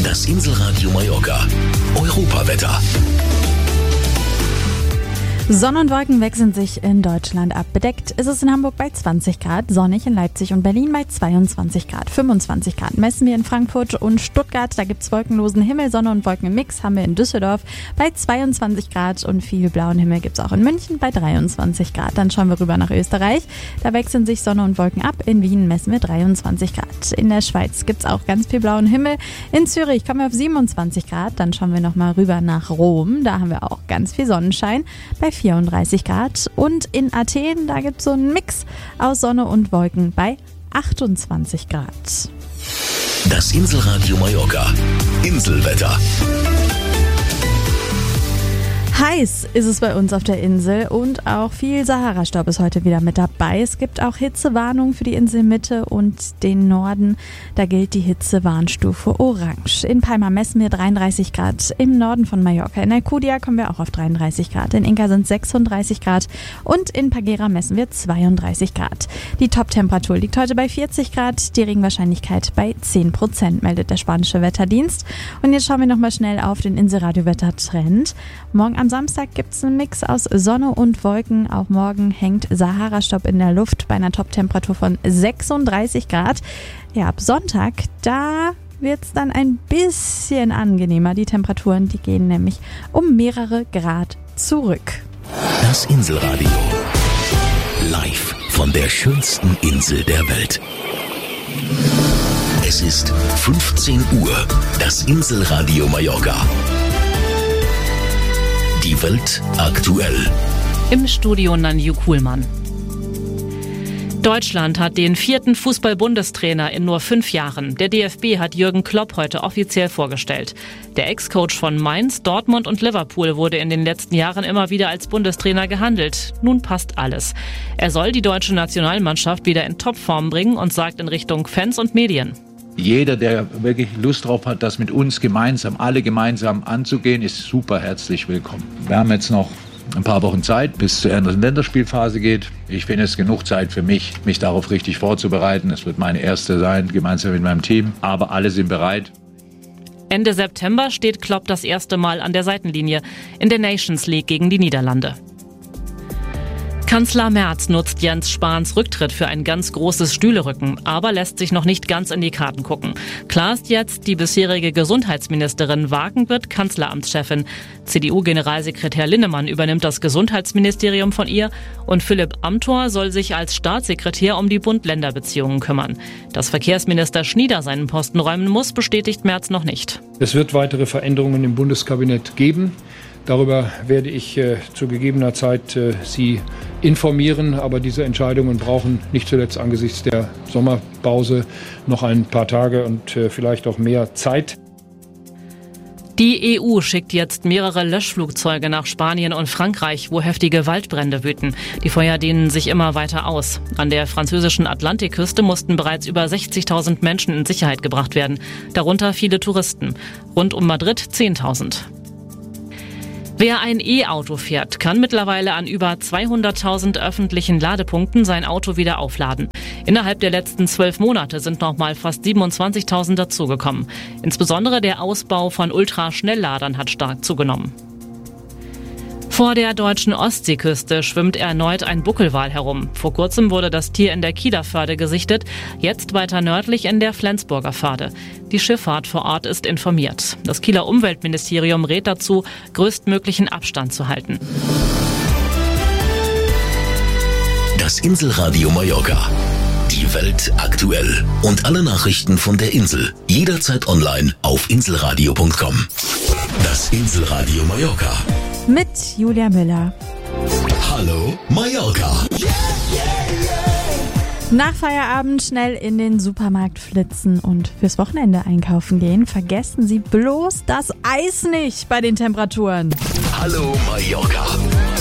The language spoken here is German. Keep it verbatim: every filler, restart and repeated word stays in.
Das Inselradio Mallorca. Europawetter. Sonne und Wolken wechseln sich in Deutschland ab. Bedeckt ist es in Hamburg bei zwanzig Grad, sonnig in Leipzig und Berlin bei zweiundzwanzig Grad. fünfundzwanzig Grad messen wir in Frankfurt und Stuttgart. Da gibt's wolkenlosen Himmel, Sonne und Wolken im Mix haben wir in Düsseldorf bei zweiundzwanzig Grad und viel blauen Himmel gibt's auch in München bei dreiundzwanzig Grad. Dann schauen wir rüber nach Österreich. Da wechseln sich Sonne und Wolken ab. In Wien messen wir dreiundzwanzig Grad. In der Schweiz gibt's auch ganz viel blauen Himmel. In Zürich kommen wir auf siebenundzwanzig Grad. Dann schauen wir nochmal rüber nach Rom. Da haben wir auch ganz viel Sonnenschein bei vierunddreißig Grad. Und in Athen, da gibt es so einen Mix aus Sonne und Wolken bei achtundzwanzig Grad. Das Inselradio Mallorca. Inselwetter. Heiß ist es bei uns auf der Insel und auch viel Sahara-Staub ist heute wieder mit dabei. Es gibt auch Hitzewarnungen für die Inselmitte und den Norden. Da gilt die Hitzewarnstufe Orange. In Palma messen wir dreiunddreißig Grad, im Norden von Mallorca. In Alcudia kommen wir auch auf dreiunddreißig Grad. In Inca sind sechsunddreißig Grad und in Pagera messen wir zweiunddreißig Grad. Die Top-Temperatur liegt heute bei vierzig Grad, die Regenwahrscheinlichkeit bei zehn Prozent, meldet der spanische Wetterdienst. Und jetzt schauen wir nochmal schnell auf den Inselradio-Wettertrend. Morgen am Samstag gibt es einen Mix aus Sonne und Wolken. Auch morgen hängt Sahara-Staub in der Luft bei einer Top-Temperatur von sechsunddreißig Grad. Ja, ab Sonntag, da wird es dann ein bisschen angenehmer. Die Temperaturen, die gehen nämlich um mehrere Grad zurück. Das Inselradio. Live von der schönsten Insel der Welt. Es ist fünfzehn Uhr. Das Inselradio Mallorca. Die Welt aktuell. Im Studio Nanju Kuhlmann. Deutschland hat den vierten Fußball-Bundestrainer in nur fünf Jahren. Der D F B hat Jürgen Klopp heute offiziell vorgestellt. Der Ex-Coach von Mainz, Dortmund und Liverpool wurde in den letzten Jahren immer wieder als Bundestrainer gehandelt. Nun passt alles. Er soll die deutsche Nationalmannschaft wieder in Topform bringen und sagt in Richtung Fans und Medien: Jeder, der wirklich Lust drauf hat, das mit uns gemeinsam, alle gemeinsam anzugehen, ist super herzlich willkommen. Wir haben jetzt noch ein paar Wochen Zeit, bis zur ersten Länderspielphase geht. Ich finde es genug Zeit für mich, mich darauf richtig vorzubereiten. Es wird meine erste sein, gemeinsam mit meinem Team. Aber alle sind bereit. Ende September steht Klopp das erste Mal an der Seitenlinie in der Nations League gegen die Niederlande. Kanzler Merz nutzt Jens Spahns Rücktritt für ein ganz großes Stühlerücken, aber lässt sich noch nicht ganz in die Karten gucken. Klar ist jetzt, die bisherige Gesundheitsministerin Wagen wird Kanzleramtschefin. C D U-Generalsekretär Linnemann übernimmt das Gesundheitsministerium von ihr und Philipp Amthor soll sich als Staatssekretär um die Bund-Länder-Beziehungen kümmern. Dass Verkehrsminister Schnieder seinen Posten räumen muss, bestätigt Merz noch nicht. Es wird weitere Veränderungen im Bundeskabinett geben. Darüber werde ich äh, zu gegebener Zeit äh, Sie informieren, aber diese Entscheidungen brauchen nicht zuletzt angesichts der Sommerpause noch ein paar Tage und äh, vielleicht auch mehr Zeit. Die E U schickt jetzt mehrere Löschflugzeuge nach Spanien und Frankreich, wo heftige Waldbrände wüten. Die Feuer dehnen sich immer weiter aus. An der französischen Atlantikküste mussten bereits über sechzigtausend Menschen in Sicherheit gebracht werden, darunter viele Touristen. Rund um Madrid zehntausend. Wer ein E-Auto fährt, kann mittlerweile an über zweihunderttausend öffentlichen Ladepunkten sein Auto wieder aufladen. Innerhalb der letzten zwölf Monate sind nochmal fast siebenundzwanzigtausend dazugekommen. Insbesondere der Ausbau von Ultraschnellladern hat stark zugenommen. Vor der deutschen Ostseeküste schwimmt erneut ein Buckelwal herum. Vor kurzem wurde das Tier in der Kieler Förde gesichtet, jetzt weiter nördlich in der Flensburger Förde. Die Schifffahrt vor Ort ist informiert. Das Kieler Umweltministerium rät dazu, größtmöglichen Abstand zu halten. Das Inselradio Mallorca. Die Welt aktuell. Und alle Nachrichten von der Insel. Jederzeit online auf inselradio punkt com. Das Inselradio Mallorca. Mit Julia Müller. Hallo Mallorca. Nach Feierabend schnell in den Supermarkt flitzen und fürs Wochenende einkaufen gehen. Vergessen Sie bloß das Eis nicht bei den Temperaturen. Hallo Mallorca.